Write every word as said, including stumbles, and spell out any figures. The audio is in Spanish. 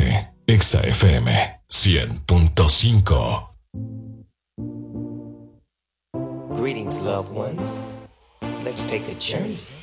Quédate, Exa F M cien punto cinco. Greetings, loved ones. Let's take a journey